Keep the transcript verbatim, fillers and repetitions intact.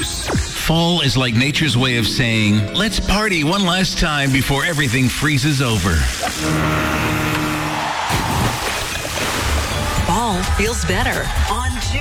News. Fall is like nature's way of saying, let's party one last time before everything freezes over. Fall feels better on June.